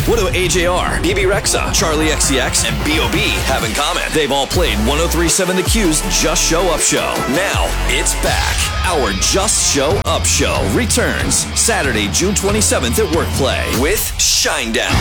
What do AJR, BB Rexa, Charlie XCX, and B.O.B. have in common? They've all played 103.7 The Q's Just Show Up show. Now, it's back. Our Just Show Up show returns Saturday, June 27th at Workplay with Shinedown.